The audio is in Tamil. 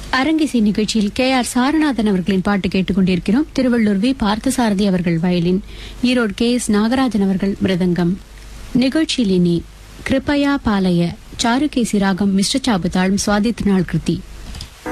அரங்கிசை நிகழ்ச்சியில் ஆர் சாரநாதன் அவர்களின் பாட்டு கேட்டுக் கொண்டிருக்கிறோம். திருவள்ளூர் வி பார்த்தசாரதி அவர்கள் வயலின், ஈரோடு எஸ் நாகராஜன் அவர்கள் மிருதங்கம். நிகழ்ச்சியில் இனி கிருபயா பாலய சாருகேசி ராகம் மிஸ்ர சாபு தாளம் சுவாதி திருநாள் கிருதி.